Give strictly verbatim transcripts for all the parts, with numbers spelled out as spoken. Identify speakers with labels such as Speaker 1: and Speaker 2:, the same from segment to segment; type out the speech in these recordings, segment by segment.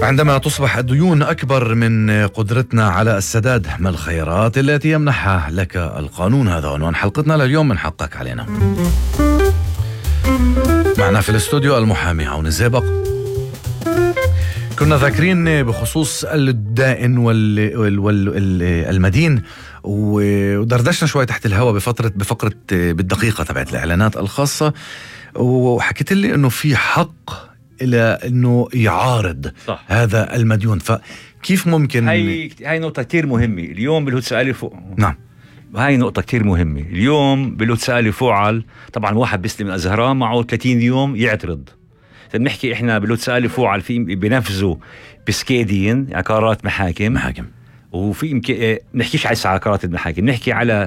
Speaker 1: عندما تصبح الديون أكبر من قدرتنا على السداد، ما الخيارات التي يمنحها لك القانون؟ هذا عنوان حلقتنا لليوم من حقك علينا. معنا في الاستوديو المحامي عون الزيبق. كنا ذاكرين بخصوص الدائن والمدين، ودردشنا شوي تحت الهواء بفترة بفقرة بالدقيقة تبعت الإعلانات الخاصة، وحكيت لي إنه في حق إلى إنه يعارض صح. هذا المديون. فكيف ممكن؟
Speaker 2: هاي هاي نقطة كتير مهمة اليوم بالهو تسألي فوق.
Speaker 1: نعم،
Speaker 2: هاي نقطة كتير مهمة اليوم بالهو تسألي فوعل. طبعا واحد بيستلم الأزهران معه ثلاثين يوم يعترض. بنحكي إحنا بالهو تسألي فوعل في بنفذوا بسكيدين عقارات محاكم
Speaker 1: محاكم
Speaker 2: وفي يمكن نحكيش على عقارات المحاكم، نحكي على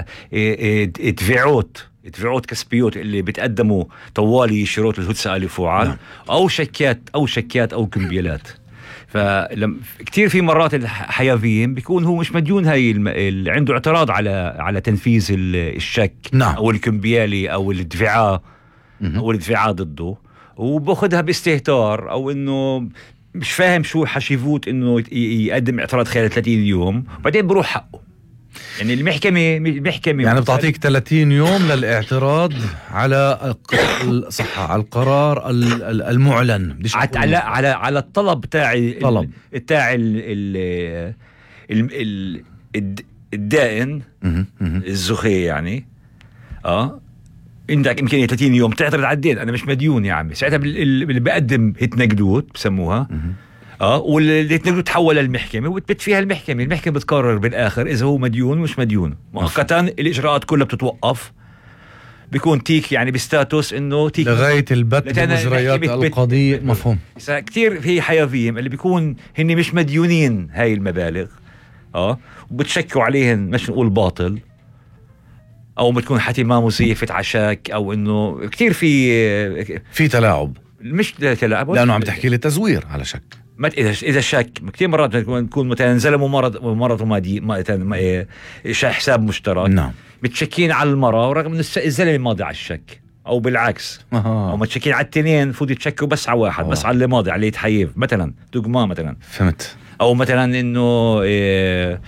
Speaker 2: تبيعات تبيعات كسبيوت اللي بتقدموا طوالي شروط الهدسة ألف وعال نعم. أو شكات أو شكات أو كمبيالات. فلم كتير في مرات الحيويين بيكون هو مش مديون، هاي الم... اللي عنده اعتراض على على تنفيذ الشك
Speaker 1: نعم.
Speaker 2: أو الكمبيالي أو الدفاع أو الدفاع ضده، وباخدها باستهتار أو إنه مش فاهم شو حشيفوت إنه يقدم اعتراض خلال ثلاثين يوم وبعدين بروح حقه. يعني المحكمة المحكمة
Speaker 1: يعني بتعطيك ثلاثين يوم للاعتراض على الصحة على القرار المعلن
Speaker 2: على على على الطلب تاع
Speaker 1: طلب
Speaker 2: تاع ال ال الدائن الزخي يعني اه عندك إمكانية ثلاثين يوم تعترض على الدين. أنا مش مديون يا عمي، ساعتها اللي بقدم هتنقدوت بسموها اه واللي تنقدوا تحول للمحكمة وبتبت فيها المحكمة. المحكمة بتقرر بالآخر إذا هو مديون مش مديون. مؤقتا الإجراءات كلها بتتوقف، بيكون تيك يعني بستاتوس إنه تيك
Speaker 1: لغاية البت مجريات القضية. مفهوم.
Speaker 2: كتير في حيويين اللي بيكون هني مش مديونين هاي المبالغ اه وبتشكوا عليهن مش نقول باطل أو بتكون حتما مزيفة عشاك أو إنه كتير في في
Speaker 1: تلاعب.
Speaker 2: مش تلاعب
Speaker 1: لأنه عم تحكي لي تزوير على شك.
Speaker 2: ما إذا إذا شك كثير مرات بتكون مثلا زلموا مرض مرض مادي ما حساب مشترك
Speaker 1: نعم.
Speaker 2: متشكين على المرأة ورغم إن الزلمة ماضي على الشك أو بالعكس
Speaker 1: أه.
Speaker 2: أو متشكين على التنين فوت يتشكوا بس على واحد أوه. بس على اللي ماضي عليه يتحيف مثلا دقما مثلا.
Speaker 1: فهمت.
Speaker 2: أو مثلا إنه إيه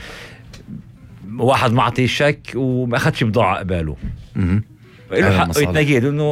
Speaker 2: واحد معطي شك وما أخدش بضاعة قباله.
Speaker 1: اها
Speaker 2: له حق يتنقل إنه